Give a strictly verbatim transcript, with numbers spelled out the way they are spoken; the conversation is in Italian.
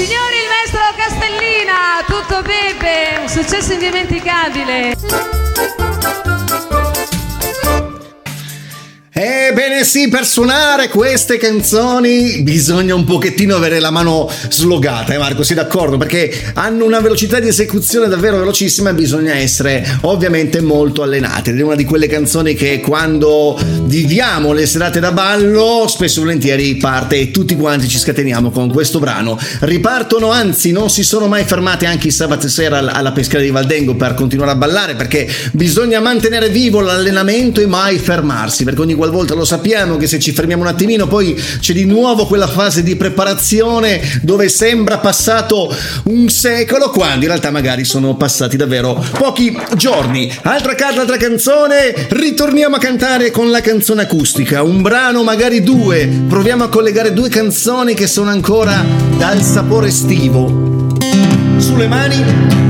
Signori, il maestro Castellina, tutto bene, un successo indimenticabile. Ebbene sì, per suonare queste canzoni bisogna un pochettino avere la mano slogata, eh Marco, sei d'accordo? Perché hanno una velocità di esecuzione davvero velocissima e bisogna essere ovviamente molto allenati. Ed è una di quelle canzoni che quando viviamo le serate da ballo spesso e volentieri parte e tutti quanti ci scateniamo con questo brano. Ripartono, anzi non si sono mai fermati anche il sabato sera alla Pescaria di Valdengo per continuare a ballare, perché bisogna mantenere vivo l'allenamento e mai fermarsi, perché ogni volta lo sappiamo che se ci fermiamo un attimino poi c'è di nuovo quella fase di preparazione dove sembra passato un secolo, quando in realtà magari sono passati davvero pochi giorni. Altra carta, altra canzone, ritorniamo a cantare con la canzone acustica, un brano, magari due, proviamo a collegare due canzoni che sono ancora dal sapore estivo. Sulle mani.